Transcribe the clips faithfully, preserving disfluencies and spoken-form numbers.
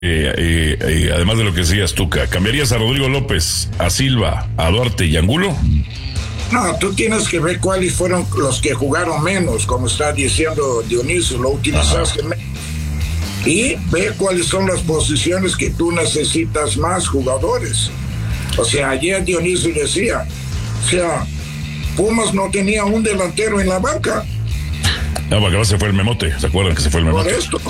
Eh, eh, eh, además de lo que decías, Tuca, ¿cambiarías a Rodrigo López, a Silva, a Duarte y Angulo? No, tú tienes que ver cuáles fueron los que jugaron menos, como está diciendo Dionisio, lo utilizaste menos. Y ve cuáles son las posiciones que tú necesitas más jugadores. O sea, ayer Dionisio decía, o sea, Pumas no tenía un delantero en la banca. No, porque ahora se fue el Memote, ¿se acuerdan que se fue el Memote? Por esto.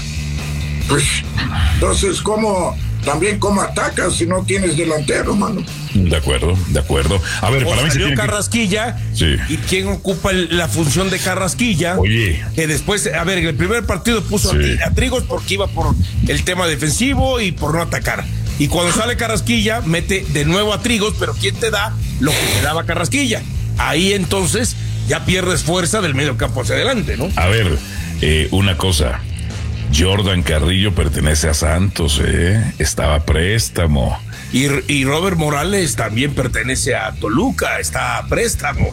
Pues, entonces, ¿cómo, también cómo atacas si no tienes delantero, mano? De acuerdo, de acuerdo. A ver, o para mí se tiene Carrasquilla. Que... Sí. ¿Y quién ocupa el, la función de Carrasquilla? Oye. Que después, a ver, en el primer partido puso Sí. a, a Trigos porque iba por el tema defensivo y por no atacar. Y cuando sale Carrasquilla, mete de nuevo a Trigos, pero ¿quién te da lo que te daba Carrasquilla? Ahí entonces ya pierdes fuerza del medio campo hacia adelante, ¿no? A ver, eh, una cosa. Jordan Carrillo pertenece a Santos, ¿eh? Estaba a préstamo. Y, y Robert Morales también pertenece a Toluca, está a préstamo.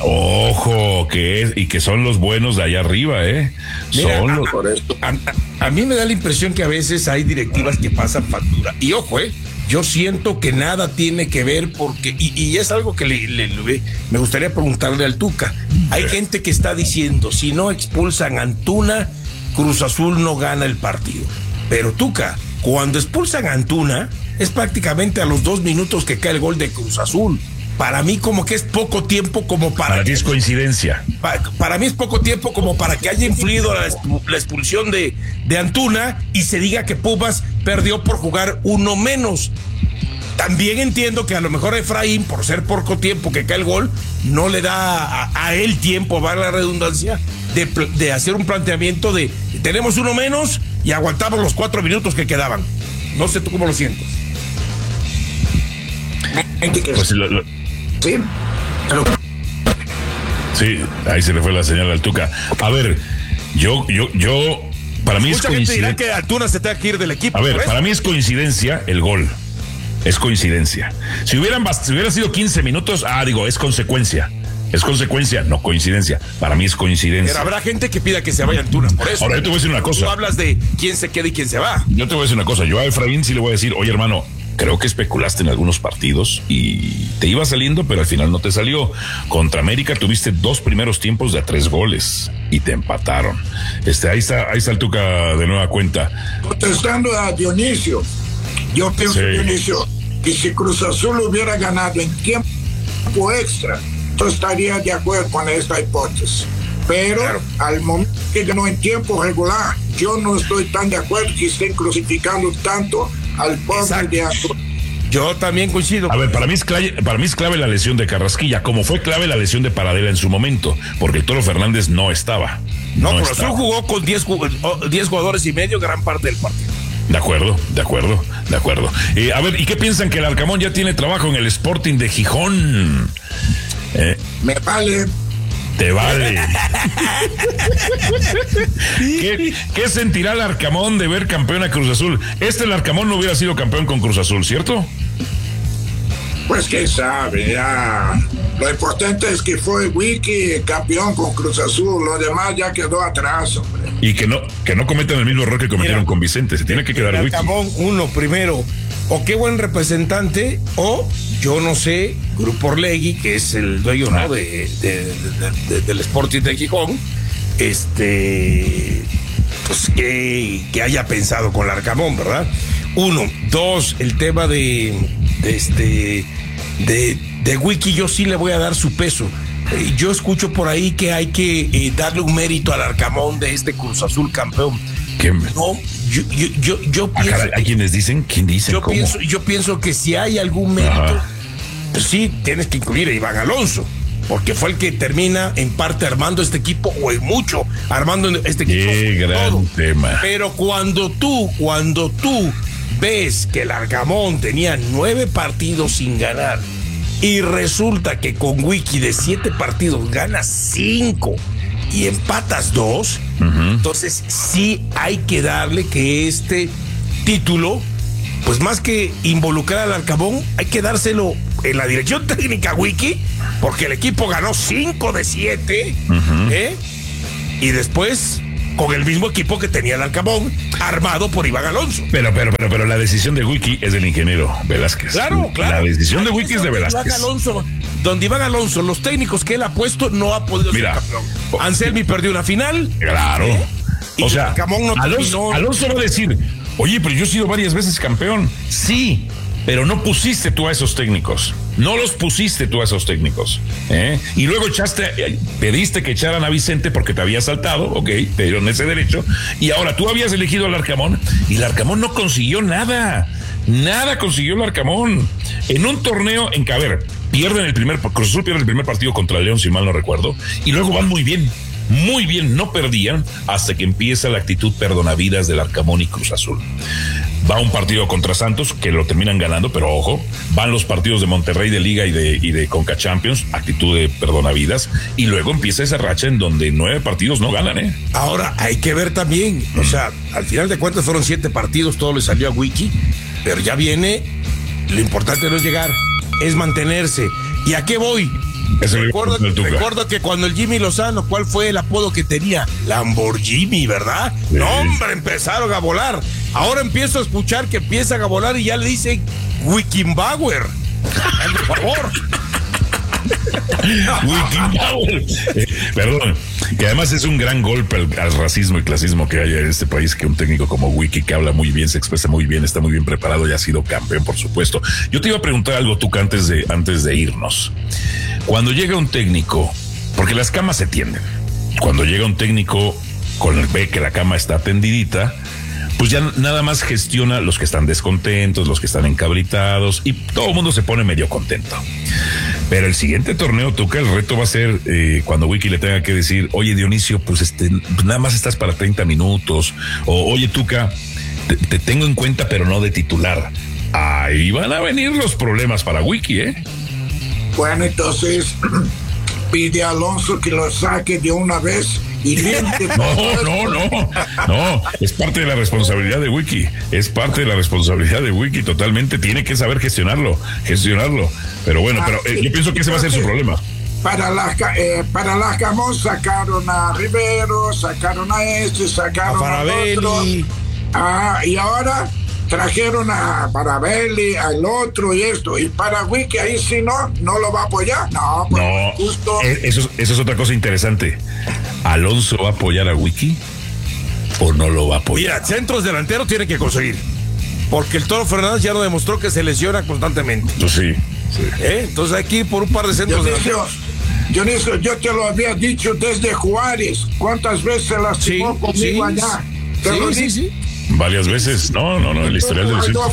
Ojo, que es, y que son los buenos de allá arriba, ¿eh? Mira, son a, los... a, a, a mí me da la impresión que a veces hay directivas que pasan factura. Y ojo, ¿eh? Yo siento que nada tiene que ver porque, y, y es algo que le, le, le, me gustaría preguntarle al Tuca. Hay gente que está diciendo, si no expulsan a Antuna, Cruz Azul no gana el partido. Pero Tuca, cuando expulsan a Antuna, es prácticamente a los dos minutos que cae el gol de Cruz Azul. Para mí como que es poco tiempo como para... Para ti es coincidencia. Para, para mí es poco tiempo como para que haya influido la, la expulsión de, de Antuna y se diga que Pumas perdió por jugar uno menos. También entiendo que a lo mejor Efraín, por ser poco tiempo que cae el gol, no le da a, a él tiempo, va la redundancia, de, de hacer un planteamiento de tenemos uno menos y aguantamos los cuatro minutos que quedaban. No sé tú cómo lo sientes. Pues lo, lo... Sí, pero... sí, ahí se le fue la señal al Tuca. A ver, yo, yo, yo, para mí Mucha es gente dirá coincidencia. que Antuna se tenga que ir del equipo. A ver, para mí es coincidencia el gol. Es coincidencia. Si hubieran si hubiera sido quince minutos, ah, digo, es consecuencia. Es consecuencia, no coincidencia. Para mí es coincidencia. Pero habrá gente que pida que se vaya Antuna por eso. Ahora yo te voy a decir una cosa. Tú hablas de quién se queda y quién se va. Yo te voy a decir una cosa. Yo a Efraín sí le voy a decir, oye, hermano, creo que especulaste en algunos partidos y te iba saliendo, pero al final no te salió. Contra América tuviste dos primeros tiempos de a tres goles y te empataron. Este, ahí está, ahí está el Tuca de nueva cuenta. Contestando a Dionisio, yo pienso, sí. Dionisio, que si Cruz Azul hubiera ganado en tiempo extra, yo estaría de acuerdo con esta hipótesis. Pero claro, al momento que ganó en tiempo regular, yo no estoy tan de acuerdo que estén crucificando tanto al pobre de Antuna. Yo también coincido. A ver, para mí es clave, para mí es clave la lesión de Carrasquilla, como fue clave la lesión de Paradela en su momento, porque el Toro Fernández no estaba. No, no Cruz Azul jugó con diez jugadores y medio gran parte del partido. De acuerdo, de acuerdo, de acuerdo. Eh, a ver, ¿y qué piensan que el Arcamón ya tiene trabajo en el Sporting de Gijón? Eh, Me vale. Te vale. ¿Qué, ¿Qué sentirá el Arcamón de ver campeón a Cruz Azul? Este el Arcamón no hubiera sido campeón con Cruz Azul, ¿cierto? Pues quién sabe, ya. Lo importante es que fue Wiki campeón con Cruz Azul, lo demás ya quedó atrás, hombre. Y que no, que no cometan el mismo error que cometieron Mira, con Vicente, se tiene que quedar Wiki. Arcamón, uno primero, o qué buen representante, o yo no sé, Grupo Orlegui, que es el dueño, ¿no? de, de, de, de, del Sporting de Gijón, este, pues que, que haya pensado con el Arcamón, ¿verdad? Uno, dos, el tema de, de este, de, de Wiki, yo sí le voy a dar su peso. Eh, yo escucho por ahí que hay que eh, darle un mérito al Arcamón de este Cruz Azul campeón. ¿Qué? No, yo, yo, yo, yo ah, pienso. Cara, ¿hay quienes dicen? ¿Quién dice? Yo ¿Cómo? pienso, yo pienso que si hay algún mérito, pues sí, tienes que incluir a Iván Alonso, porque fue el que termina en parte armando este equipo, o en mucho armando este equipo. Qué gran todo. tema. Pero cuando tú, cuando tú ves que el Arcamón tenía nueve partidos sin ganar y resulta que con Wiki de siete partidos ganas cinco y empatas dos, uh-huh. entonces sí hay que darle que este título, pues más que involucrar al Arcamón, hay que dárselo en la dirección técnica Wiki, porque el equipo ganó cinco de siete, uh-huh. ¿eh? Y después con el mismo equipo que tenía el Arcamón, armado por Iván Alonso. Pero, pero, pero, pero la decisión de Wiki es del ingeniero Velázquez. Claro, claro. La decisión de Wiki es de Velázquez. Iván Alonso, donde Iván Alonso, los técnicos que él ha puesto, no ha podido Mira, ser campeón. Anselmi perdió una final. Claro. ¿eh? Y O sea, Arcamón no Alonso, terminó. Alonso va a decir, oye, pero yo he sido varias veces campeón. Sí, pero no pusiste tú a esos técnicos. No los pusiste tú a esos técnicos. ¿eh? Y luego echaste, pediste que echaran a Vicente porque te había saltado, ok, te dieron ese derecho. Y ahora tú habías elegido al Arcamón y el Arcamón no consiguió nada. Nada consiguió el Arcamón. En un torneo en que, a ver, pierden el primer, Cruz Azul pierde el primer partido contra León, si mal no recuerdo, y luego van muy bien. Muy bien, no perdían hasta que empieza la actitud perdonavidas del Arcamón y Cruz Azul. Va un partido contra Santos, que lo terminan ganando, pero ojo, van los partidos de Monterrey de Liga y de, y de Conca Champions, actitud de perdonavidas, y luego empieza esa racha en donde nueve partidos no ganan, ¿eh? Ahora hay que ver también, o sea, al final de cuentas fueron siete partidos, todo le salió a Wiki, pero ya viene, lo importante no es llegar, es mantenerse. ¿Y a qué voy? Recuerdo, recuerdo que cuando el Jimmy Lozano, ¿cuál fue el apodo que tenía? Lamborghini, ¿verdad? Sí. No, hombre, empezaron a volar. Ahora empiezo a escuchar que empiezan a volar y ya le dicen Wickenbauer. Por favor. Wickenbauer. Eh, perdón, que además es un gran golpe al, al racismo y clasismo que hay en este país, que un técnico como Wiki, que habla muy bien, se expresa muy bien, está muy bien preparado y ha sido campeón, por supuesto. Yo te iba a preguntar algo, Tuca, antes de, antes de irnos. Cuando llega un técnico, porque las camas se tienden, cuando llega un técnico con el ve que la cama está tendidita, pues ya nada más gestiona los que están descontentos, los que están encabritados, y todo el mundo se pone medio contento. Pero el siguiente torneo, Tuca, el reto va a ser eh, cuando Wiki le tenga que decir, oye, Dionisio, pues este, nada más estás para treinta minutos, o oye, Tuca, te, te tengo en cuenta, pero no de titular. Ahí van a venir los problemas para Wiki, ¿eh? Bueno, entonces pide a Alonso que lo saque de una vez y limpie. No, no, no, no, es parte de la responsabilidad de Wiki, es parte de la responsabilidad de Wiki, totalmente, tiene que saber gestionarlo, gestionarlo, pero bueno, pero eh, yo pienso que ese va a ser su problema. Para la, eh, para la Arcamón sacaron a Rivero, sacaron a este, sacaron a, a otro, ah, y ahora trajeron a Parabelli, al otro y esto, y para Wiki ahí sí no, no lo va a apoyar. No, pues no, justo. Eso, eso es otra cosa interesante. ¿Alonso va a apoyar a Wiki o no lo va a apoyar? Mira, centros delanteros tiene que conseguir, porque el Toro Fernández ya no demostró que se lesiona constantemente. Pues sí, sí. ¿Eh? Entonces hay que ir por un par de centros Dionisio, delanteros. Dionisio, yo te lo había dicho desde Juárez. ¿Cuántas veces se lastimó sí, conmigo sí, allá? Sí, sí, sí. Varias veces, no, no, no, el historial del sur.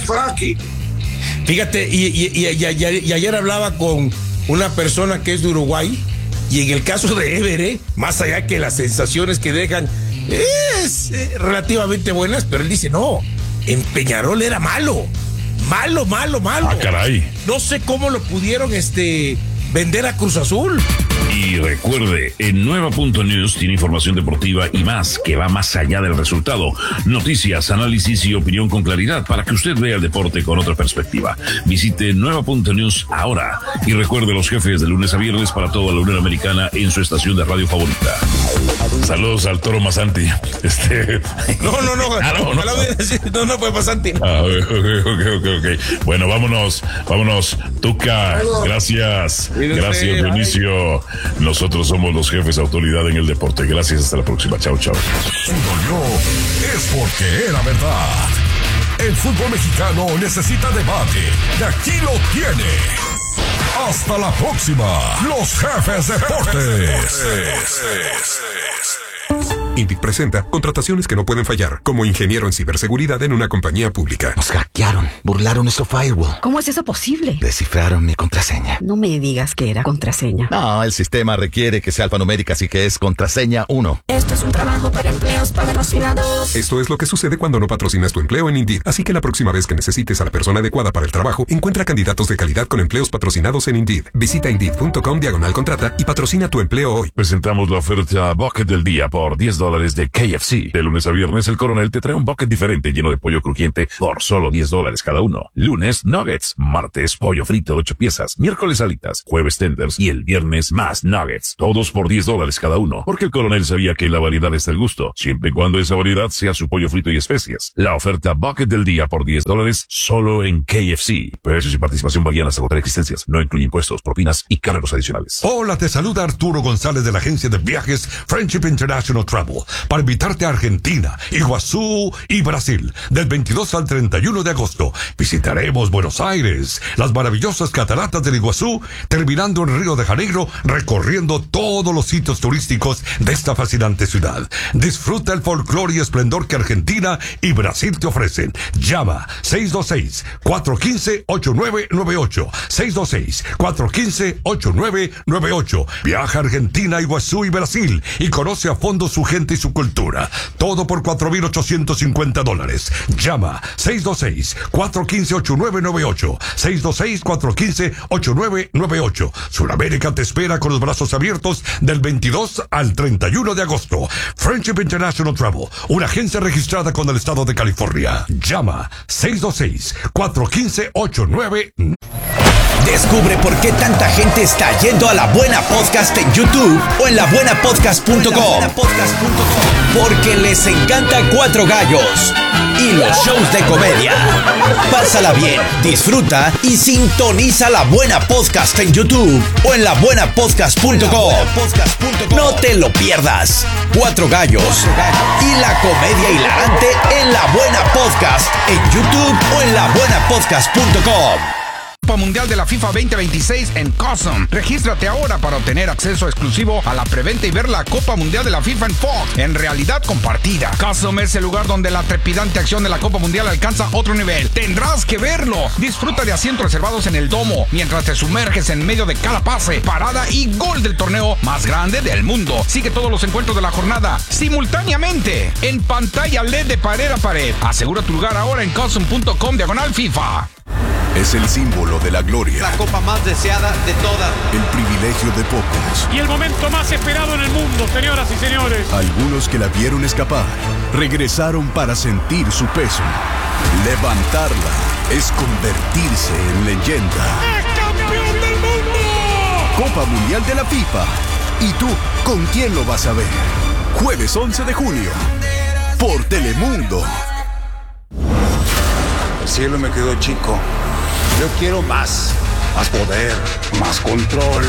Fíjate, y, y, y, y, y, y ayer hablaba con una persona que es de Uruguay, y en el caso de Évere, más allá que las sensaciones que dejan es eh, relativamente buenas, pero él dice, no, en Peñarol era malo, malo, malo, malo. Ah, caray. No sé cómo lo pudieron este vender a Cruz Azul. Y recuerde, en Nueva punto news tiene información deportiva y más que va más allá del resultado. Noticias, análisis y opinión con claridad para que usted vea el deporte con otra perspectiva. Visite Nueva punto news ahora y recuerde los jefes de lunes a viernes para toda la Unión Americana en su estación de radio favorita. Saludos al Toro Masanti. Este... No, no, no. Ah, no, no. No, no fue Masanti. Ah, ok, ok, ok, ok. Bueno, vámonos, vámonos. Tuca, gracias. Cuídense, gracias, Dionisio. Nosotros somos los jefes de autoridad en el deporte. Gracias, hasta la próxima. Chao, chao. Si dolió, es porque era verdad. El fútbol mexicano necesita debate. Y aquí lo tiene. Hasta la próxima. Los jefes de deportes. INDIC presenta contrataciones que no pueden fallar, como ingeniero en ciberseguridad en una compañía pública. Nos hackearon, burlaron nuestro firewall. ¿Cómo es eso posible? Descifraron mi contraseña. No me digas que era contraseña. No, el sistema requiere que sea alfanumérica, así que es contraseña uno. Esto es un trabajo para empleos patrocinados. Esto es lo que sucede cuando no patrocinas tu empleo en Indeed. Así que la próxima vez que necesites a la persona adecuada para el trabajo, encuentra candidatos de calidad con empleos patrocinados en Indeed. Visita Indeed punto com diagonal contrata y patrocina tu empleo hoy. Presentamos la oferta Bucket del día por diez dólares. dólares de K F C. De lunes a viernes, el Coronel te trae un bucket diferente lleno de pollo crujiente por solo diez dólares cada uno. Lunes, nuggets. Martes, pollo frito, ocho piezas. Miércoles, alitas. Jueves, tenders. Y el viernes, más nuggets. Todos por diez dólares cada uno. Porque el Coronel sabía que la variedad está al gusto, siempre y cuando esa variedad sea su pollo frito y especias. La oferta bucket del día por diez dólares solo en K F C. Precios y participación varían hasta agotar existencias. No incluye impuestos, propinas y cargos adicionales. Hola, te saluda Arturo González de la agencia de viajes Friendship International Travel para invitarte a Argentina, Iguazú y Brasil del veintidós al treinta y uno de agosto. Visitaremos Buenos Aires, las maravillosas cataratas del Iguazú, terminando en Río de Janeiro, recorriendo todos los sitios turísticos de esta fascinante ciudad. Disfruta el folclore y esplendor que Argentina y Brasil te ofrecen. Llama seis dos seis, cuatro uno cinco, ocho nueve nueve ocho, seis dos seis, cuatro uno cinco, ocho nueve nueve ocho. Viaja a Argentina, Iguazú y Brasil y conoce a fondo su gente y su cultura. Todo por cuatro mil ochocientos cincuenta dólares. Llama seis dos seis, cuatro uno cinco, ocho nueve nueve ocho, seis dos seis, cuatro uno cinco, ocho nueve nueve ocho. Sudamérica te espera con los brazos abiertos del veintidós al treinta y uno de agosto. Friendship International Travel, una agencia registrada con el estado de California. Llama seis dos seis, cuatro uno cinco, ocho nueve nueve ocho. Descubre por qué tanta gente está yendo a La Buena Podcast en YouTube o en la buena podcast punto com. Porque les encanta Cuatro Gallos y los shows de comedia. Pásala bien, disfruta y sintoniza La Buena Podcast en YouTube o en la buena podcast punto com. No te lo pierdas. Cuatro Gallos y la comedia hilarante en La Buena Podcast en YouTube o en la buena podcast punto com. Copa Mundial de la FIFA veinte veintiséis en Cosm. Regístrate ahora para obtener acceso exclusivo a la preventa y ver la Copa Mundial de la FIFA en Fox, en realidad compartida. Cosm es el lugar donde la trepidante acción de la Copa Mundial alcanza otro nivel. Tendrás que verlo. Disfruta de asientos reservados en el domo, mientras te sumerges en medio de cada pase, parada y gol del torneo más grande del mundo. Sigue todos los encuentros de la jornada simultáneamente en pantalla L E D de pared a pared. Asegura tu lugar ahora en cosm punto com diagonal FIFA. Es el símbolo de la gloria. La copa más deseada de todas. El privilegio de pocos. Y el momento más esperado en el mundo, señoras y señores. Algunos que la vieron escapar, regresaron para sentir su peso. Levantarla es convertirse en leyenda. ¡Es campeón del mundo! Copa Mundial de la FIFA. ¿Y tú con quién lo vas a ver? Jueves once de junio. Por Telemundo. El cielo me quedó chico. Yo quiero más, más poder, más control.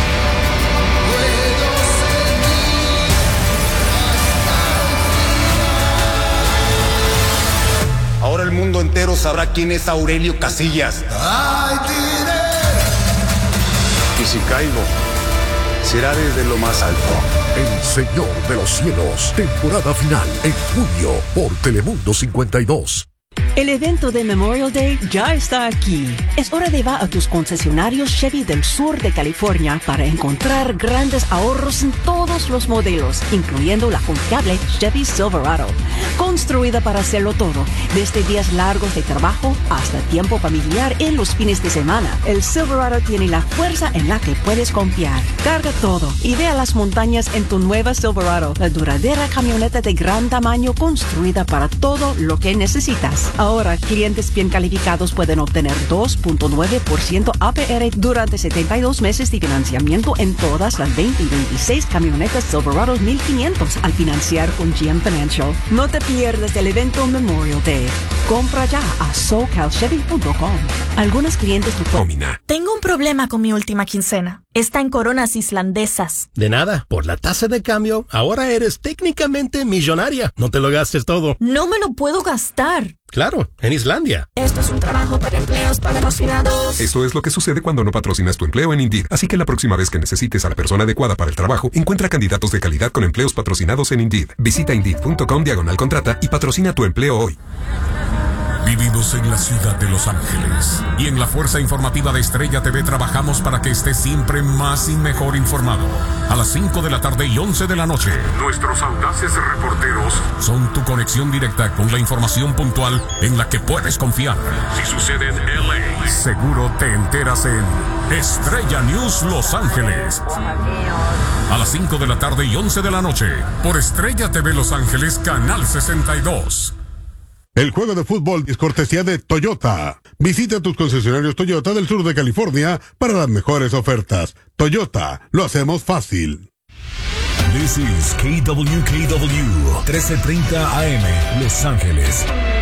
Ahora el mundo entero sabrá quién es Aurelio Casillas. Y si caigo, será desde lo más alto. El Señor de los Cielos, temporada final en junio por Telemundo cincuenta y dos. El evento de Memorial Day ya está aquí. Es hora de ir a tus concesionarios Chevy del sur de California para encontrar grandes ahorros en todos los modelos, incluyendo la confiable Chevy Silverado. Construida para hacerlo todo, desde días largos de trabajo hasta tiempo familiar en los fines de semana. El Silverado tiene la fuerza en la que puedes confiar. Carga todo y ve a las montañas en tu nueva Silverado, la duradera camioneta de gran tamaño construida para todo lo que necesitas. Ahora, clientes bien calificados pueden obtener dos punto nueve por ciento A P R durante setenta y dos meses de financiamiento en todas las veinte y veintiséis camionetas Silverado mil quinientos al financiar con G M Financial. No te pierdas el evento Memorial Day. Compra ya a socal chevy punto com. Algunos clientes tu nómina. Tengo un problema con mi última quincena. Está en coronas islandesas. De nada, por la tasa de cambio, ahora eres técnicamente millonaria. No te lo gastes todo. No me lo puedo gastar. Claro, en Islandia. Esto es un trabajo para empleos patrocinados. Esto es lo que sucede cuando no patrocinas tu empleo en Indeed. Así que la próxima vez que necesites a la persona adecuada para el trabajo, encuentra candidatos de calidad con empleos patrocinados en Indeed. Visita indeed punto com diagonal contrata y patrocina tu empleo hoy. Vivimos en la ciudad de Los Ángeles y en la Fuerza Informativa de Estrella T V trabajamos para que estés siempre más y mejor informado. A las cinco de la tarde y once de la noche, nuestros audaces reporteros son tu conexión directa con la información puntual en la que puedes confiar. Si sucede en L A, seguro te enteras en Estrella News Los Ángeles. A las cinco de la tarde y once de la noche, por Estrella T V Los Ángeles, Canal sesenta y dos. El juego de fútbol es cortesía de Toyota. Visita tus concesionarios Toyota del sur de California para las mejores ofertas. Toyota, lo hacemos fácil. This is K W K W trece treinta A M, Los Ángeles.